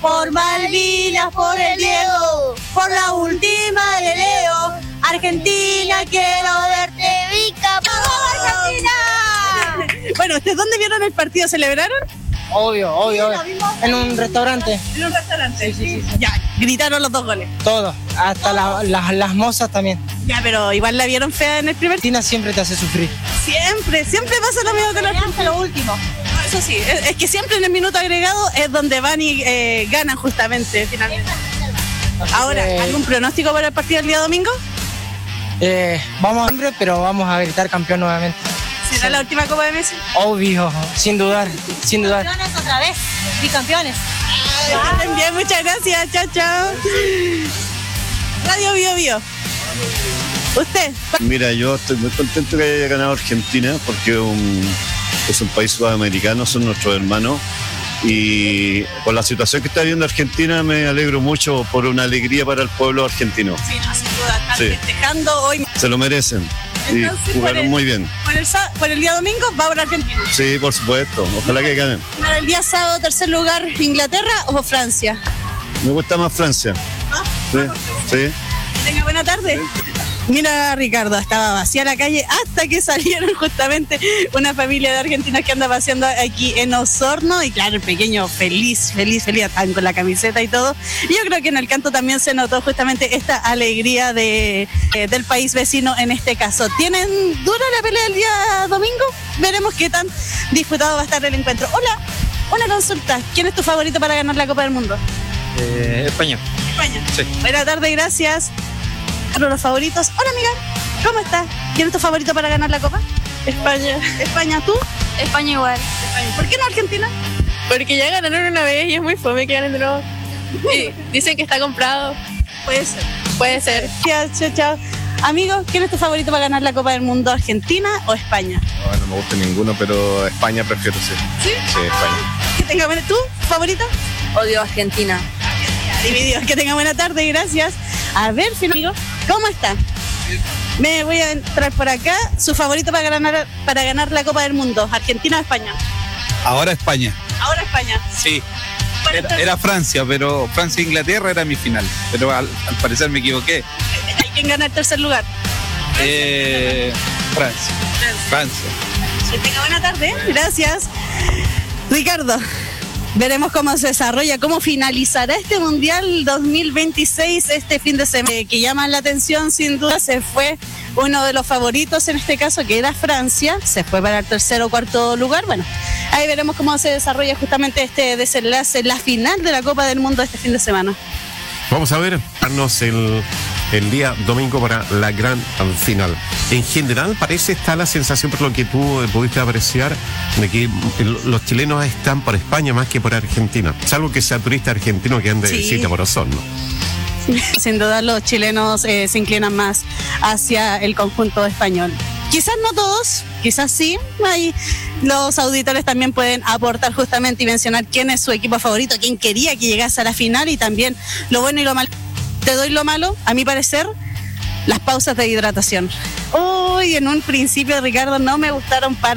por Malvinas, por el Diego, por la última de Leo. Argentina, quiero verte, Vica. ¡Vamos, Argentina! Bueno, ¿ustedes dónde vieron el partido? ¿Celebraron? Obvio. En un restaurante. En un restaurante. Sí. Ya, gritaron los 2 goles. Todo. Hasta las mozas también. Ya, pero igual la vieron fea en el primer tiempo. Argentina siempre te hace sufrir. Siempre pasa lo mismo con la Argentina. Lo último. Eso sí, es que siempre en el minuto agregado es donde van y ganan justamente, finalmente. Ahora, ¿algún pronóstico para el partido del día domingo? Vamos a hambre, pero vamos a gritar campeón nuevamente. ¿Será la última Copa de Messi? Obvio, sin dudar. Campeones otra vez, bicampeones. Bien, muchas gracias, chao. Radio Bio Bio. ¿Usted? Mira, yo estoy muy contento que haya ganado Argentina porque es un país sudamericano, son nuestros hermanos. Y con la situación que está viviendo Argentina me alegro mucho por una alegría para el pueblo argentino. Sí, no, sin duda, están Sí. festejando hoy. Se lo merecen y Entonces, jugaron muy bien. Por el día domingo va por Argentina. Sí, por supuesto, ojalá que ganen. Para el día sábado, tercer lugar, Inglaterra o Francia. Me gusta más Francia. Sí. Tenga buena tarde. Mira, Ricardo, estaba vacía la calle hasta que salieron justamente una familia de argentinos que anda paseando aquí en Osorno. Y claro, el pequeño feliz, están con la camiseta y todo. Y yo creo que en el canto también se notó justamente esta alegría del país vecino en este caso. ¿Tienen dura la pelea el día domingo? Veremos qué tan disputado va a estar el encuentro. Hola, una consulta. ¿Quién es tu favorito para ganar la Copa del Mundo? España. España. Sí. Buenas tardes, gracias. Los favoritos. Hola, amiga. ¿Cómo estás? ¿Quién es tu favorito para ganar la Copa? España. España, ¿tú? España igual. ¿Por qué no Argentina? Porque ya ganaron una vez y es muy fome que ganen de nuevo. Y dicen que está comprado. Puede ser. Puede ser. Chao. Amigo, ¿quién es tu favorito para ganar la Copa del Mundo? ¿Argentina o España? No me gusta ninguno, pero España prefiero, sí. ¿Sí? Sí, España. Que tenga buena... ¿Tú, favorita? Odio a Argentina. Divididos. Que tenga buena tarde, gracias. A ver, amigo, ¿cómo está? Me voy a entrar por acá. ¿Su favorito para ganar la Copa del Mundo? ¿Argentina o España? Ahora España. Ahora España. Sí. Era Francia, pero Francia-Inglaterra era mi final. Pero al parecer me equivoqué. ¿Hay quien gana el tercer lugar? Francia. Que tenga buena tarde. Gracias. Ricardo, veremos cómo se desarrolla, cómo finalizará este Mundial 2026 este fin de semana. Que llama la atención, sin duda, se fue uno de los favoritos en este caso, que era Francia, se fue para el tercer o cuarto lugar. Bueno, ahí veremos cómo se desarrolla justamente este desenlace, la final de la Copa del Mundo este fin de semana. Vamos a ver, el día domingo para la gran final. En general parece estar la sensación, por lo que tú pudiste apreciar, de que los chilenos están por España más que por Argentina, salvo que sea turista argentino que ande de visita por Osorno. Sin duda los chilenos se inclinan más hacia el conjunto español. Quizás no todos, quizás sí. Ahí los auditores también pueden aportar justamente y mencionar quién es su equipo favorito, quién quería que llegase a la final y también lo bueno y lo malo. Te doy lo malo, a mi parecer, las pausas de hidratación. Hoy en un principio, Ricardo, no me gustaron para